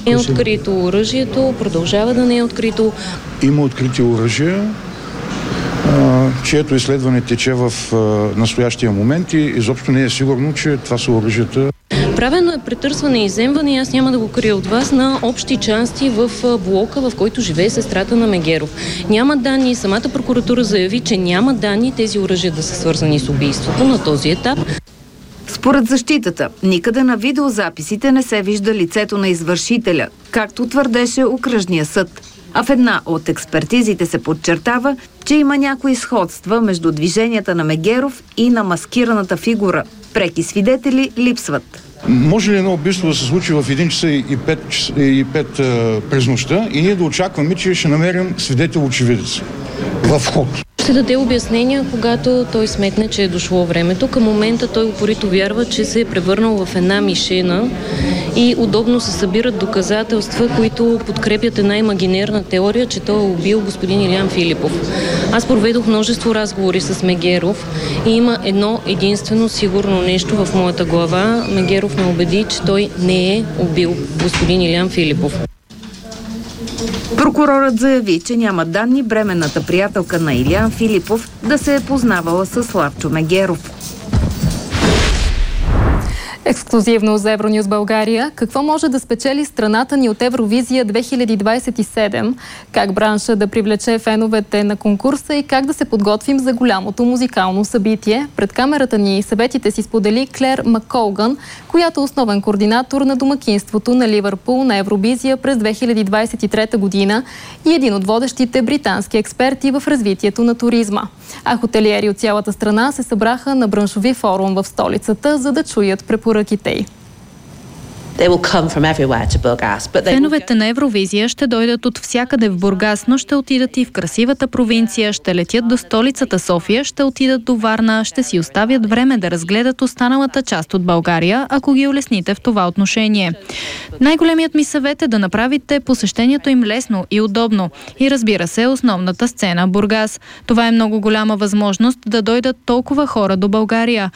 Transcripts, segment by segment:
Не е открито оръжието, продължава да не е открито. Има открити оръжия, чието изследване тече в настоящия момент и изобщо не е сигурно, че това са оръжията. Правено е претърсване и изземване, аз няма да го крия от вас, на общи части в блока, в който живее сестрата на Мегеров. Няма данни, самата прокуратура заяви, че няма данни тези оръжия да са свързани с убийството на този етап. Според защитата, никъде на видеозаписите не се вижда лицето на извършителя, както твърдеше окръжния съд. А в една от експертизите се подчертава, че има някои сходства между движенията на Мегеров и на маскираната фигура. Преки свидетели липсват. Може ли едно убийство да се случи в 1 часа и 5 през нощта и ние да очакваме, че ще намерим свидетел-очевидец в ход? Ще даде обяснения, когато той сметне, че е дошло времето. Към момента той упорито вярва, че се е превърнал в една мишена и удобно се събират доказателства, които подкрепят една имагинерна теория, че той е убил господин Илиян Филипов. Аз проведох множество разговори с Мегеров и има едно единствено сигурно нещо в моята глава. Мегеров ме убеди, че той не е убил господин Илиян Филипов. Прокурорът заяви, че няма данни бременната приятелка на Илиян Филипов да се е познавала с Славчо Мегеров. Ексклузивно за Евронюс България. Какво може да спечели страната ни от Евровизия 2027? Как бранша да привлече феновете на конкурса и как да се подготвим за голямото музикално събитие? Пред камерата ни съветите си сподели Клер Макколган, която е основен координатор на домакинството на Ливърпул на Евровизия през 2023 година и един от водещите британски експерти в развитието на туризма. А хотелиери от цялата страна се събраха на браншови форум в столицата, за да чуят препоръките й. Феновете на Евровизия ще дойдат от всякъде в Бургас, но ще отидат и в красивата провинция, ще летят до столицата София, ще отидат до Варна, ще си оставят време да разгледат останалата част от България, ако ги улесните в това отношение. Най-големият ми съвет е да направите посещението им лесно и удобно. И разбира се, основната сцена Бургас. Това е много голяма възможност да дойдат толкова хора до България.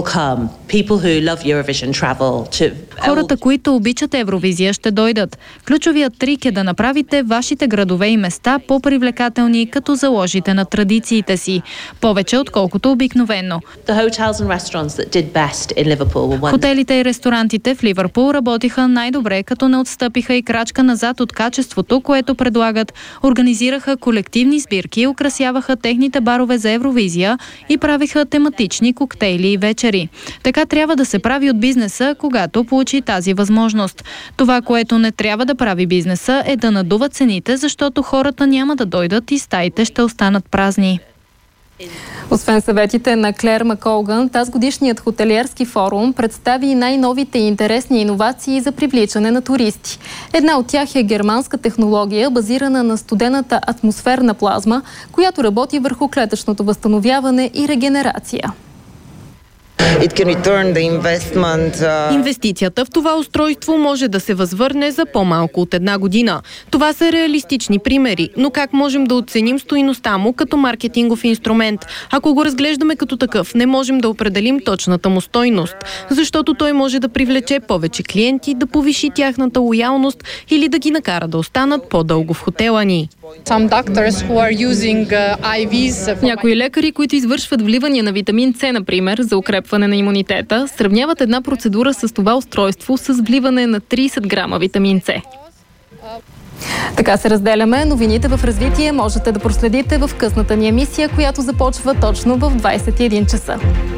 Хората, които обичат Евровизия, ще дойдат. Ключовият трик е да направите вашите градове и места по-привлекателни, като заложите на традициите си. Повече отколкото обикновено. Хотелите и ресторантите в Ливърпул работиха най-добре, като не отстъпиха и крачка назад от качеството, което предлагат. Организираха колективни сбирки, украсяваха техните барове за Евровизия и правиха тематични коктейли и вечери. Така трябва да се прави от бизнеса, когато получи тази възможност. Това, което не трябва да прави бизнеса, е да надува цените, защото хората няма да дойдат и стаите ще останат празни. Освен съветите на Клер Макколган, тазгодишният хотелиерски форум представи най-новите и интересни иновации за привличане на туристи. Една от тях е германска технология, базирана на студената атмосферна плазма, която работи върху клетъчното възстановяване и регенерация. Инвестицията в това устройство може да се възвърне за по-малко от 1 година. Това са реалистични примери, но как можем да оценим стойността му като маркетингов инструмент? Ако го разглеждаме като такъв, не можем да определим точната му стойност, защото той може да привлече повече клиенти, да повиши тяхната лоялност или да ги накара да останат по-дълго в хотела ни. Някои лекари, които извършват вливания на витамин С, например, за укрепване на имунитета, сравняват една процедура с това устройство с вливане на 30 грама витамин С. Така се разделяме. Новините в развитие можете да проследите в късната ни емисия, която започва точно в 21 часа.